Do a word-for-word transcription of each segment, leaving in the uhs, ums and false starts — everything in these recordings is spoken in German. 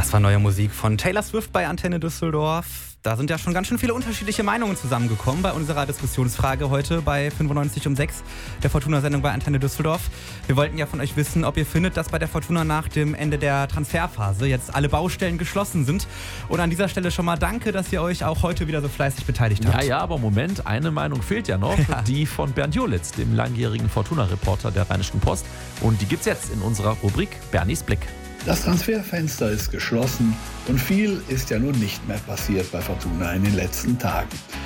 Das war neue Musik von Taylor Swift bei Antenne Düsseldorf. Da sind ja schon ganz schön viele unterschiedliche Meinungen zusammengekommen bei unserer Diskussionsfrage heute bei fünfundneunzig um sechs, der Fortuna-Sendung bei Antenne Düsseldorf. Wir wollten ja von euch wissen, ob ihr findet, dass bei der Fortuna nach dem Ende der Transferphase jetzt alle Baustellen geschlossen sind. Und an dieser Stelle schon mal danke, dass ihr euch auch heute wieder so fleißig beteiligt habt. Ja, ja, aber Moment, eine Meinung fehlt ja noch, ja. Die von Bernd Jolitz, dem langjährigen Fortuna-Reporter der Rheinischen Post. Und die gibt's jetzt in unserer Rubrik Bernis Blick. Das Transferfenster ist geschlossen und viel ist ja nun nicht mehr passiert bei Fortuna in den letzten Tagen.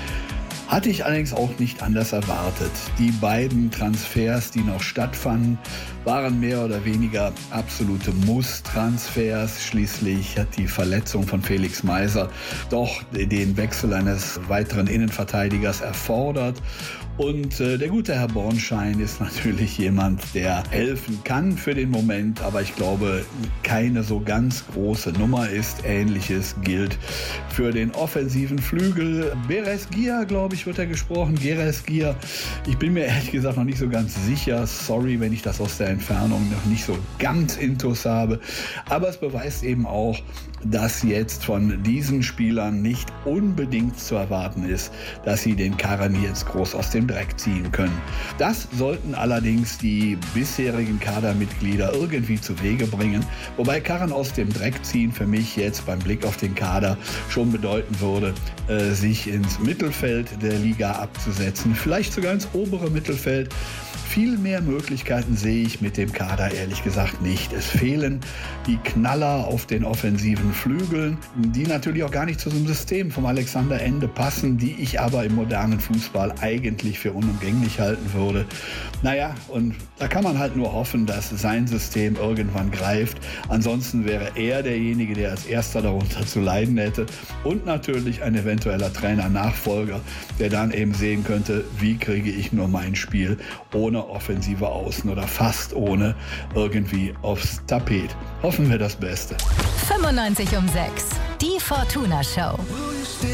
Hatte ich allerdings auch nicht anders erwartet. Die beiden Transfers, die noch stattfanden, waren mehr oder weniger absolute Muss-Transfers. Schließlich hat die Verletzung von Felix Meiser doch den Wechsel eines weiteren Innenverteidigers erfordert. Und äh, der gute Herr Bornschein ist natürlich jemand, der helfen kann für den Moment, aber ich glaube, keine so ganz große Nummer ist. Ähnliches gilt für den offensiven Flügel. Beres Gia, glaube ich, wird er gesprochen. Geres Gia. Ich bin mir ehrlich gesagt noch nicht so ganz sicher. Sorry, wenn ich das aus der Entfernung noch nicht so ganz intus habe. Aber es beweist eben auch, dass jetzt von diesen Spielern nicht unbedingt zu erwarten ist, dass sie den Karren jetzt groß aus dem Dreck ziehen können. Das sollten allerdings die bisherigen Kadermitglieder irgendwie zu Wege bringen, wobei Karren aus dem Dreck ziehen für mich jetzt beim Blick auf den Kader schon bedeuten würde, äh, sich ins Mittelfeld der Liga abzusetzen, vielleicht sogar ins obere Mittelfeld. Viel mehr Möglichkeiten sehe ich mit dem Kader ehrlich gesagt nicht. Es fehlen die Knaller auf den offensiven Flügeln, die natürlich auch gar nicht zu so einem System vom Alexander Ende passen, die ich aber im modernen Fußball eigentlich für unumgänglich halten würde. Naja, und da kann man halt nur hoffen, dass sein System irgendwann greift. Ansonsten wäre er derjenige, der als erster darunter zu leiden hätte. Und natürlich ein eventueller Trainer-Nachfolger, der dann eben sehen könnte, wie kriege ich nur mein Spiel ohne offensive Außen oder fast ohne irgendwie aufs Tapet. Hoffen wir das Beste. fünfundneunzig um sechs, die Fortuna Show.